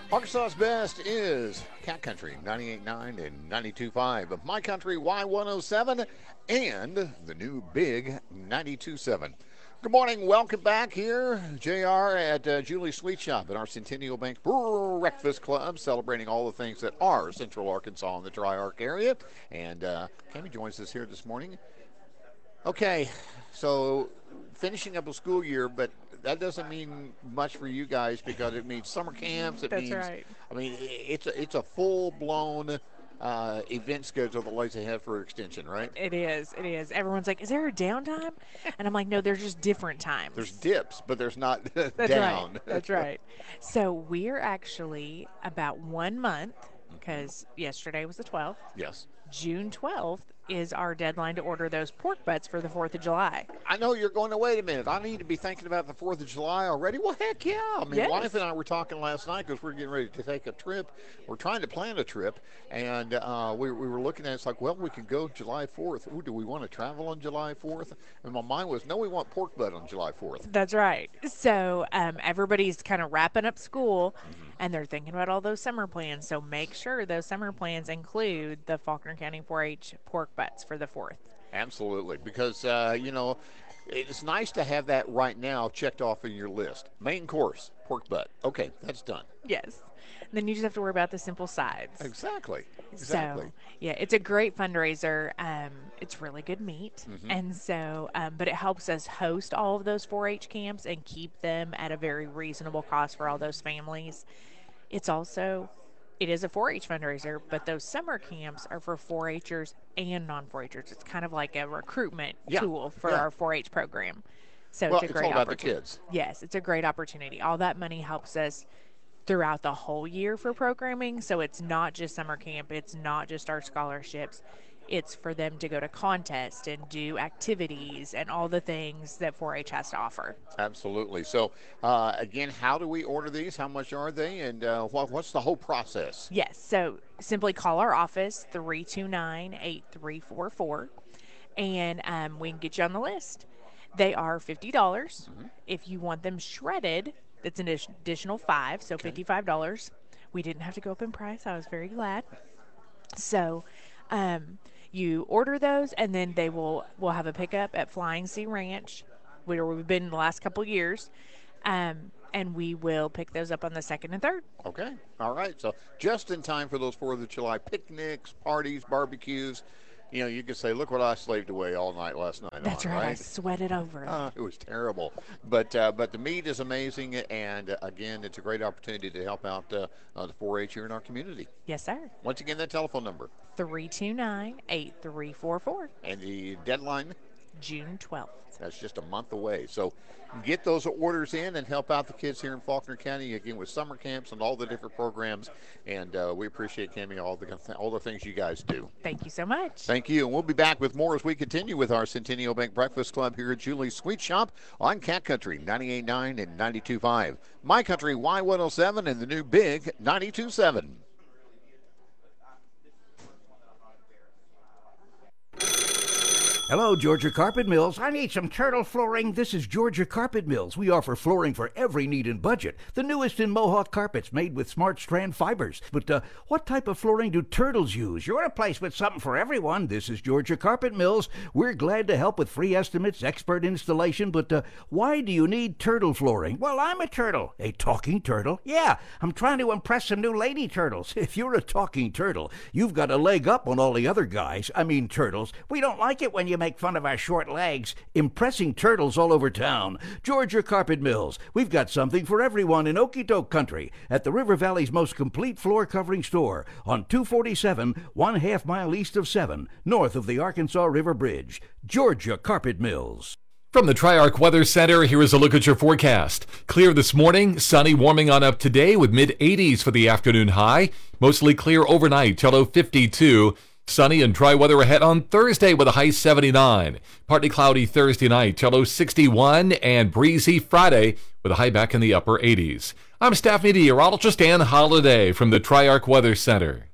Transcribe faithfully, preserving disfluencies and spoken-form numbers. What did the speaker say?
Arkansas's best is Cat Country ninety-eight point nine and ninety-two point five of My Country Y one oh seven and the new Big ninety-two point seven. Good morning. Welcome back here, J R, at uh, Julie's Sweet Shop at our Centennial Bank Breakfast Club, celebrating all the things that are Central Arkansas and the Tri-Arc area. And uh, Cami joins us here this morning. Okay, so finishing up a school year, but that doesn't mean much for you guys because it means summer camps. It That's means, right. I mean, it's a, it's a full-blown uh, event schedule that lays ahead for extension, right? It is. It is. Everyone's like, is there a downtime? And I'm like, no, there's just different times. There's dips, but there's not That's down. Right. That's right. So we're actually about one month, because yesterday was the twelfth. Yes. June twelfth is our deadline to order those pork butts for the fourth of July. I know you're going to wait a minute. I need to be thinking about the fourth of July already. Well, heck yeah. I mean, Yes. wife and I were talking last night because we're getting ready to take a trip. We're trying to plan a trip, and uh, we, we were looking at it. It's like, well, we can go July fourth. Ooh, do we want to travel on July fourth? And my mind was, no, we want pork butt on July fourth. That's right. So um, everybody's kind of wrapping up school, mm-hmm. and they're thinking about all those summer plans. So make sure those summer plans include the Faulkner County four H pork butts for the fourth. Absolutely, because, uh, you know, it's nice to have that right now checked off in your list. Main course, pork butt. Okay, that's done. Yes. Then you just have to worry about the simple sides. Exactly. Exactly. So, yeah, it's a great fundraiser. Um, it's really good meat. Mm-hmm. And so, um, but it helps us host all of those four H camps and keep them at a very reasonable cost for all those families. It's also, it is a four H fundraiser, but those summer camps are for four Hers and non four Hers. It's kind of like a recruitment yeah. tool for yeah. our four H program. So well, it's a great it's all about the opportunity. kids. Yes, it's a great opportunity. All that money helps us throughout the whole year for programming. So it's not just summer camp. It's not just our scholarships. It's for them to go to contests and do activities and all the things that four H has to offer. Absolutely. So, uh, again, how do we order these? How much are they? And uh, what, what's the whole process? Yes. So simply call our office, three two nine, eight three four four, and um, we can get you on the list. They are fifty dollars. Mm-hmm. If you want them shredded, that's an additional five, so okay. fifty-five dollars. We didn't have to go up in price. I was very glad. So um, you order those, and then they will we'll have a pickup at Flying Sea Ranch, where we've been the last couple years, um, and we will pick those up on the second and third. Okay. All right. So just in time for those fourth of July picnics, parties, barbecues. You know, you could say, look what I slaved away all night last night. That's on, right. right. I sweated over it. Uh, it was terrible. But uh, but the meat is amazing. And, uh, again, it's a great opportunity to help out uh, uh, the four H here in our community. Yes, sir. Once again, that telephone number. three two nine, eight three four four. And the deadline? June twelfth. That's just a month away. So get those orders in and help out the kids here in Faulkner County, again, with summer camps and all the different programs. And uh, we appreciate, Cami, all the, all the things you guys do. Thank you so much. Thank you. And we'll be back with more as we continue with our Centennial Bank Breakfast Club here at Julie's Sweet Shop on Cat Country ninety-eight point nine and ninety-two point five. My Country Y one oh seven and the new Big ninety-two point seven. Hello, Georgia Carpet Mills. I need some turtle flooring. This is Georgia Carpet Mills. We offer flooring for every need and budget. The newest in Mohawk carpets made with smart strand fibers. But uh, what type of flooring do turtles use? You're in a place with something for everyone. This is Georgia Carpet Mills. We're glad to help with free estimates, expert installation. But uh, why do you need turtle flooring? Well, I'm a turtle. A talking turtle? Yeah, I'm trying to impress some new lady turtles. If you're a talking turtle, you've got a leg up on all the other guys. I mean turtles. We don't like it when you make fun of our short legs, impressing turtles all over town. Georgia Carpet Mills. We've got something for everyone in Okotok country at the River Valley's most complete floor covering store on two forty-seven, one half mile east of seven, north of the Arkansas River Bridge. Georgia Carpet Mills. From the Tri-Arc Weather Center, here is a look at your forecast. Clear this morning, sunny, warming on up today with mid eighties for the afternoon high. Mostly clear overnight till low fifty-two. Sunny and dry weather ahead on Thursday with a high seventy-nine. Partly cloudy Thursday night till low sixty-one, and breezy Friday with a high back in the upper eighties. I'm staff meteorologist Ann Holiday from the Tri-Arc Weather Center.